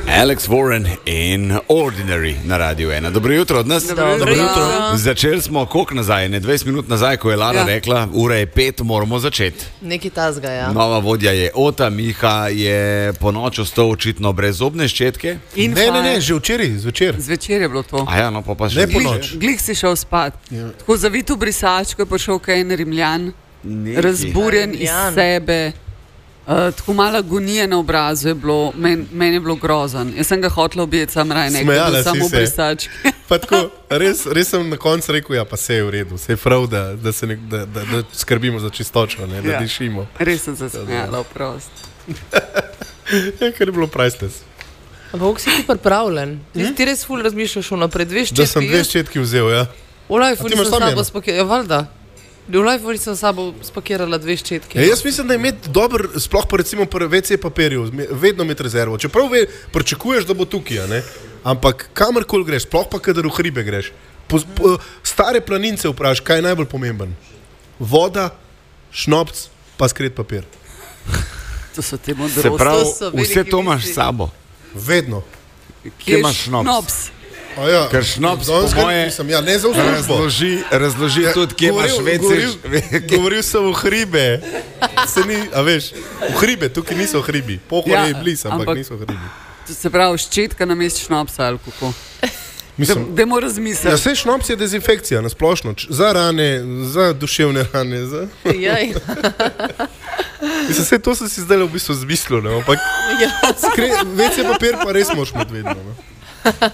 Alex Warren in Ordinary na Radiu 1. Dobro jutro od nas. Dobro jutro. Začeli smo koliko nazaj, 20 minut nazaj, ko je Lara rekla, ura je 5, moramo začeti. Nekaj tazga, ja. Nova vodja je Ota, Miha je po noču stal očitno brez zobne ščetke. Ne, že včeraj, zvečer. Zvečer je bilo to. A ja, no pa še Ne po noč. Glih si šel spat. Ja. Tako zavit v brisačko je prišel kaj en Rimljan, razburjen iz sebe. Tako malo agonije na obrazu je bilo, meni je bilo grozen. Jaz sem ga hotel objeti, sam raje nekaj, da bi samo v brisački. Pa tako, res sem na koncu rekel, ja, pa se je v redu, se je prav, da skrbimo za čistočo, ne, da dišimo. Res sem se smejala, prost. Ja, ker je bilo priceless. Ampak si ti pripravljen? Ti res ful razmišljaš vnaprej, 2 ščetki? Da sem 2 ščetki vzel, ja. V lifeu A ti imaš nisem tam sabo eno? spakirala, valjda. V lifeu nisem sabo spakirala 2 ščetki. Ja, jaz mislim, da je imeti dober, sploh pa recimo pri WC papirju, vedno imeti rezervo. Čeprav pričakuješ, da bo tukaj, ne? Ampak kamorkoli greš, sploh pa kadar v hribe greš. Stare planince vprašaj, kaj je najbolj pomemben? Voda, šnopc, pa skret papir. To so te Se modrosti. pravi, To so veliki vse to imaš misli. s sabo. Vedno. Kje imaš šnops? A ja, Ker šnops, danes po moje, nisem, ja, ne za službo. razloži tudi, kje imaš Govoril sem v hribe. Se ni, a veš, v hribe, tukaj niso hribi. Pohor je blizu, ampak niso hribi. Se pravi, ščetka na mestu šnopsa ali kako. Mislim, Dajmo ja, razmisliti. vse šnops je dezinfekcija, nasplošno. Za rane, za duševne rane. Jaj. Mislim, vse to sem si zdaj v bistvu zmislil, ne, ampak Ja. WC papir pa res moraš imeti vedno. Ne.